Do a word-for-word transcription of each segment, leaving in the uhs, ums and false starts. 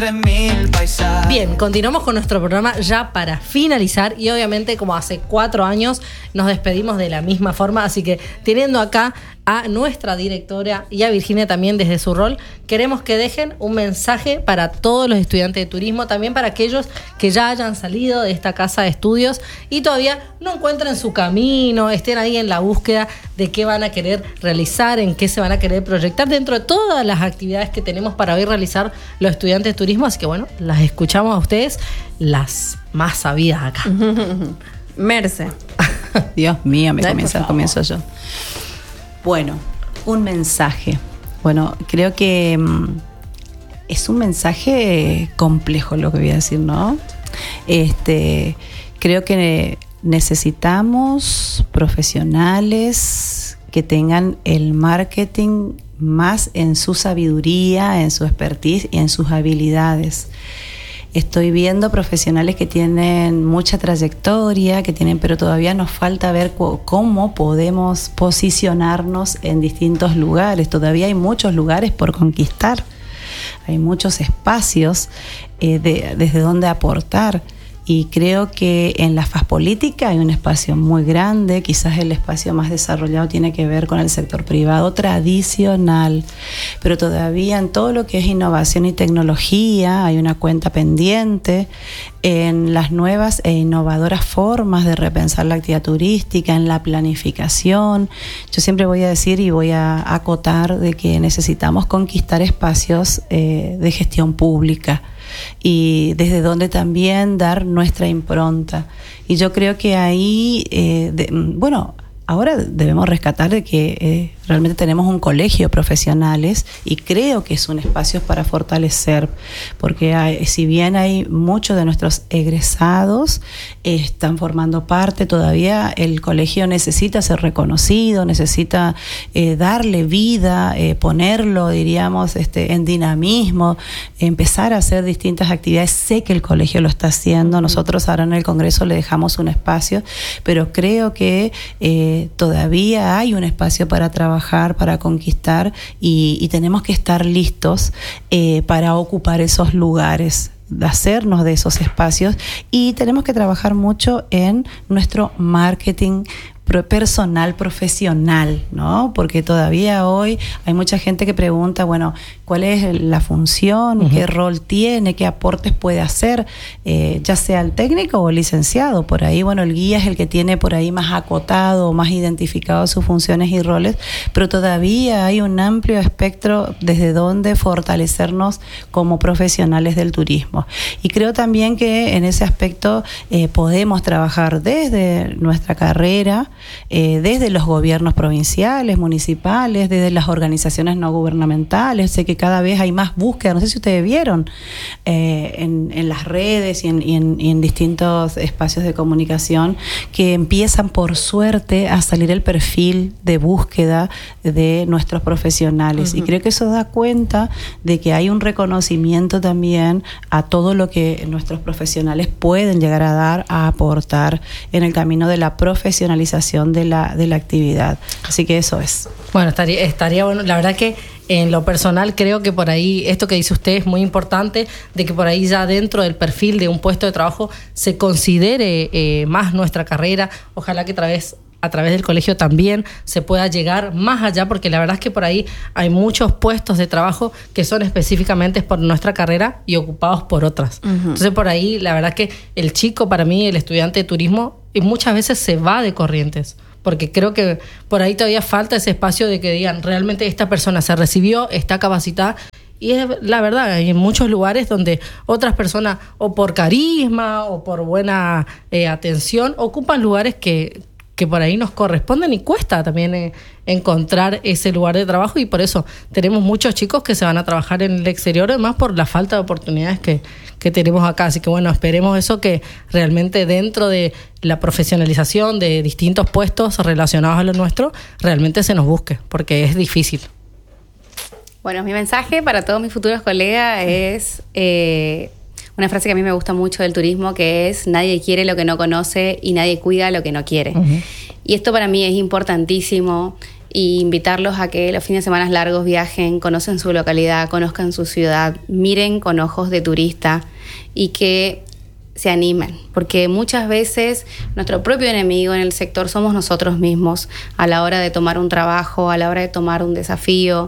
Bien, continuamos con nuestro programa ya para finalizar y obviamente como hace cuatro años nos despedimos de la misma forma, así que teniendo acá a nuestra directora y a Virginia también desde su rol, queremos que dejen un mensaje para todos los estudiantes de turismo, también para aquellos que ya hayan salido de esta casa de estudios y todavía no encuentren su camino, estén ahí en la búsqueda de qué van a querer realizar, en qué se van a querer proyectar dentro de todas las actividades que tenemos para hoy realizar los estudiantes de turismo, así que bueno, las escuchamos a ustedes, las más sabidas acá. Merce. Dios mío, me Ay, comienza, comienzo yo. Bueno, un mensaje. Bueno, creo que mmm, es un mensaje complejo lo que voy a decir, ¿no? Este, creo que necesitamos profesionales que tengan el marketing más en su sabiduría, en su expertise y en sus habilidades. Estoy viendo profesionales que tienen mucha trayectoria, que tienen, pero todavía nos falta ver cu- cómo podemos posicionarnos en distintos lugares. Todavía hay muchos lugares por conquistar, hay muchos espacios eh, de, desde donde aportar. Y creo que en la faz política hay un espacio muy grande, quizás el espacio más desarrollado tiene que ver con el sector privado tradicional, pero todavía en todo lo que es innovación y tecnología hay una cuenta pendiente, en las nuevas e innovadoras formas de repensar la actividad turística, en la planificación. Yo siempre voy a decir y voy a acotar de que necesitamos conquistar espacios eh, de gestión pública, y desde donde también dar nuestra impronta. Y yo creo que ahí, eh, de, bueno, ahora debemos rescatar de que eh, realmente tenemos un colegio de profesionales y creo que es un espacio para fortalecer, porque hay, si bien hay muchos de nuestros egresados eh, están formando parte, todavía el colegio necesita ser reconocido, necesita eh, darle vida, eh, ponerlo, diríamos, este, en dinamismo, empezar a hacer distintas actividades. Sé que el colegio lo está haciendo, nosotros ahora en el Congreso le dejamos un espacio, pero creo que eh, todavía hay un espacio para trabajar, para conquistar y, y tenemos que estar listos eh, para ocupar esos lugares, de hacernos de esos espacios, y tenemos que trabajar mucho en nuestro marketing personal, profesional, ¿no? Porque todavía hoy hay mucha gente que pregunta, bueno, ¿cuál es la función? Uh-huh. ¿Qué rol tiene? ¿Qué aportes puede hacer? Eh, ya sea el técnico o el licenciado. Por ahí, bueno, el guía es el que tiene por ahí más acotado, más identificado sus funciones y roles, pero todavía hay un amplio espectro desde donde fortalecernos como profesionales del turismo. Y creo también que en ese aspecto eh, podemos trabajar desde nuestra carrera, Eh, desde los gobiernos provinciales, municipales, desde las organizaciones no gubernamentales. Sé que cada vez hay más búsqueda, no sé si ustedes vieron eh, en, en las redes y en, y, en, y en distintos espacios de comunicación que empiezan por suerte a salir el perfil de búsqueda de nuestros profesionales. Uh-huh. Y creo que eso da cuenta de que hay un reconocimiento también a todo lo que nuestros profesionales pueden llegar a dar, a aportar en el camino de la profesionalización de la, de la actividad. Así que eso es. Bueno, estaría, estaría bueno. La verdad que en lo personal creo que por ahí, esto que dice usted es muy importante, de que por ahí ya dentro del perfil de un puesto de trabajo se considere eh, más nuestra carrera. Ojalá que a través a través del colegio también se pueda llegar más allá, porque la verdad es que por ahí hay muchos puestos de trabajo que son específicamente por nuestra carrera y ocupados por otras. Uh-huh. Entonces por ahí la verdad que el chico, para mí, el estudiante de turismo, y muchas veces se va de Corrientes, porque creo que por ahí todavía falta ese espacio de que digan, realmente esta persona se recibió, está capacitada. Y es la verdad, hay muchos lugares donde otras personas, o por carisma o por buena eh, atención, ocupan lugares que, que por ahí nos corresponden, y cuesta también eh, encontrar ese lugar de trabajo, y por eso tenemos muchos chicos que se van a trabajar en el exterior, además por la falta de oportunidades que, que tenemos acá. Así que bueno, esperemos eso, que realmente dentro de la profesionalización de distintos puestos relacionados a lo nuestro, realmente se nos busque, porque es difícil. Bueno, mi mensaje para todos mis futuros colegas es eh, una frase que a mí me gusta mucho del turismo, que es: nadie quiere lo que no conoce y nadie cuida lo que no quiere. Uh-huh. Y esto para mí es importantísimo. y invitarlos a que los fines de semana largos viajen, conocen su localidad, conozcan su ciudad, miren con ojos de turista y que se animen, porque muchas veces nuestro propio enemigo en el sector somos nosotros mismos a la hora de tomar un trabajo, a la hora de tomar un desafío,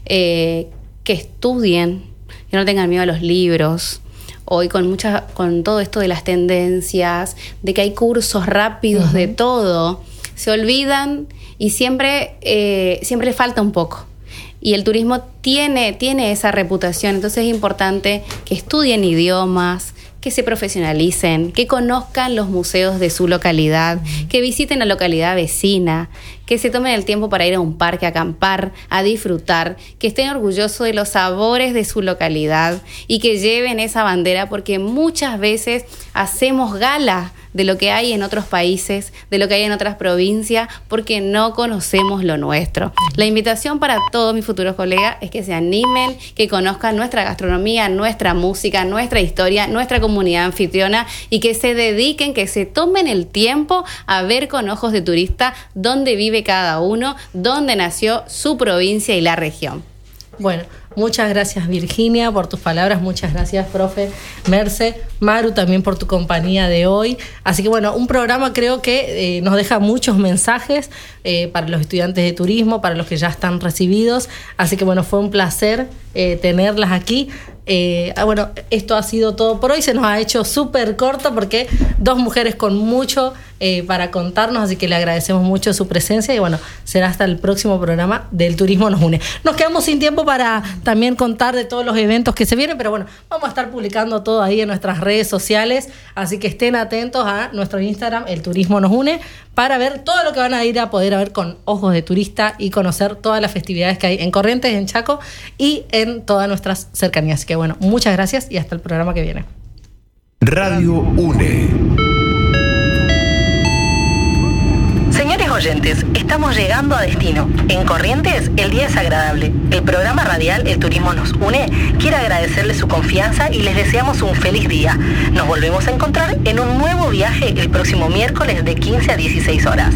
eh, que estudien, que no tengan miedo a los libros. Hoy con mucha, con todo esto de las tendencias, de que hay cursos rápidos uh-huh. de todo, se olvidan y siempre, eh, siempre le falta un poco. Y el turismo tiene, tiene esa reputación, entonces es importante que estudien idiomas, que se profesionalicen, que conozcan los museos de su localidad, que visiten la localidad vecina, que se tomen el tiempo para ir a un parque a acampar, a disfrutar, que estén orgullosos de los sabores de su localidad y que lleven esa bandera, porque muchas veces hacemos gala de lo que hay en otros países, de lo que hay en otras provincias, porque no conocemos lo nuestro. La invitación para todos mis futuros colegas es que se animen, que conozcan nuestra gastronomía, nuestra música, nuestra historia, nuestra comunidad anfitriona y que se dediquen, que se tomen el tiempo a ver con ojos de turista dónde vive cada uno, dónde nació su provincia y la región. Bueno, muchas gracias Virginia por tus palabras, muchas gracias profe Merce, Maru también por tu compañía de hoy. Así que bueno, un programa creo que eh, nos deja muchos mensajes eh, para los estudiantes de turismo, para los que ya están recibidos. Así que bueno, fue un placer eh, tenerlas aquí. Eh, ah, bueno, esto ha sido todo por hoy. Se nos ha hecho súper corto porque dos mujeres con mucho eh, para contarnos, así que le agradecemos mucho su presencia y bueno, será hasta el próximo programa del Turismo Nos Une. Nos quedamos sin tiempo para también contar de todos los eventos que se vienen, pero bueno, vamos a estar publicando todo ahí en nuestras redes sociales, así que estén atentos a nuestro Instagram, El Turismo Nos Une, para ver todo lo que van a ir a poder a ver con ojos de turista y conocer todas las festividades que hay en Corrientes, en Chaco y en todas nuestras cercanías. Así que bueno, muchas gracias y hasta el programa que viene. Radio UNE. Señores oyentes, estamos llegando a destino. En Corrientes, el día es agradable. El programa radial El Turismo Nos Une quiere agradecerles su confianza y les deseamos un feliz día. Nos volvemos a encontrar en un nuevo viaje el próximo miércoles de quince a dieciséis horas.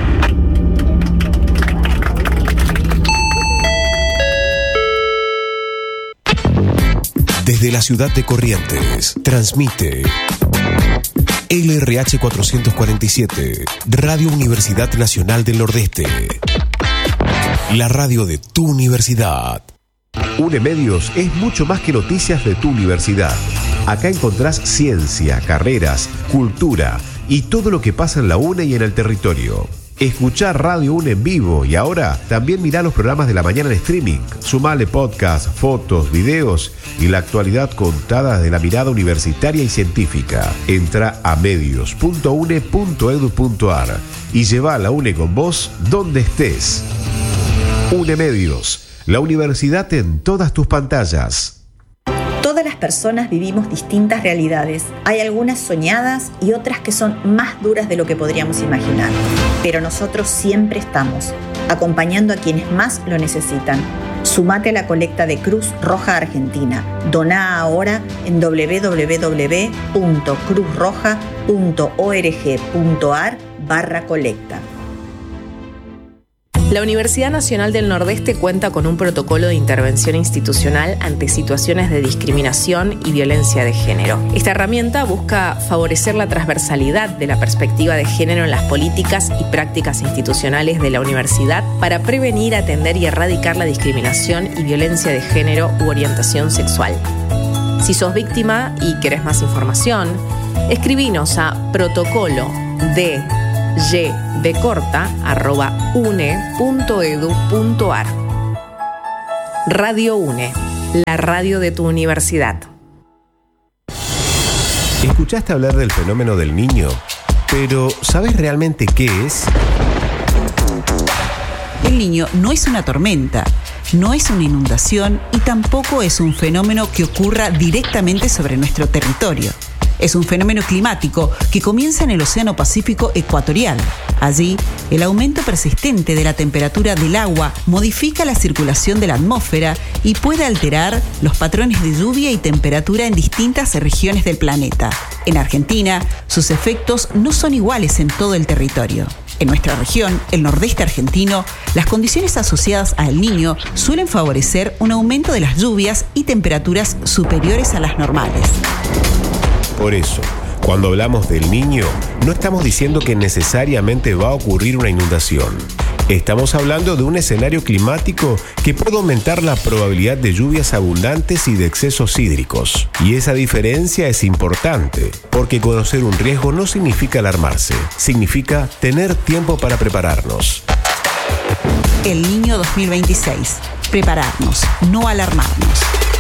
Desde la ciudad de Corrientes, transmite L R H cuatrocientos cuarenta y siete, Radio Universidad Nacional del Nordeste. La radio de tu universidad. UNE Medios es mucho más que noticias de tu universidad. Acá encontrás ciencia, carreras, cultura y todo lo que pasa en la UNE y en el territorio. Escuchá Radio UNE en vivo y ahora también mirá los programas de la mañana en streaming. Sumale podcast, fotos, videos y la actualidad contada desde la mirada universitaria y científica. Entra a medios punto une punto edu punto ar y lleva a la UNE con vos donde estés. UNE Medios, la universidad en todas tus pantallas. Todas las personas vivimos distintas realidades. Hay algunas soñadas y otras que son más duras de lo que podríamos imaginar. Pero nosotros siempre estamos, acompañando a quienes más lo necesitan. Sumate a la colecta de Cruz Roja Argentina. Doná ahora en doble u doble u doble u punto cruz roja punto org punto ar barra colecta. La Universidad Nacional del Nordeste cuenta con un protocolo de intervención institucional ante situaciones de discriminación y violencia de género. Esta herramienta busca favorecer la transversalidad de la perspectiva de género en las políticas y prácticas institucionales de la universidad para prevenir, atender y erradicar la discriminación y violencia de género u orientación sexual. Si sos víctima y querés más información, escribinos a protocolo de y de corta arroba une punto edu punto ar. Radio UNE, la radio de tu universidad. ¿Escuchaste hablar del fenómeno del Niño? Pero ¿sabes realmente qué es? El Niño no es una tormenta, no es una inundación y tampoco es un fenómeno que ocurra directamente sobre nuestro territorio. Es un fenómeno climático que comienza en el Océano Pacífico ecuatorial. Allí, el aumento persistente de la temperatura del agua modifica la circulación de la atmósfera y puede alterar los patrones de lluvia y temperatura en distintas regiones del planeta. En Argentina, sus efectos no son iguales en todo el territorio. En nuestra región, el nordeste argentino, las condiciones asociadas al Niño suelen favorecer un aumento de las lluvias y temperaturas superiores a las normales. Por eso, cuando hablamos del Niño, no estamos diciendo que necesariamente va a ocurrir una inundación. Estamos hablando de un escenario climático que puede aumentar la probabilidad de lluvias abundantes y de excesos hídricos. Y esa diferencia es importante, porque conocer un riesgo no significa alarmarse, significa tener tiempo para prepararnos. El Niño dos mil veintiséis. Prepararnos, no alarmarnos.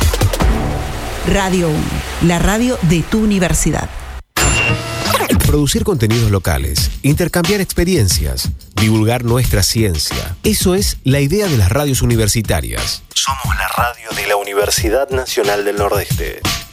Radio uno, la radio de tu universidad. Producir contenidos locales, intercambiar experiencias, divulgar nuestra ciencia. Eso es la idea de las radios universitarias. Somos la radio de la Universidad Nacional del Nordeste.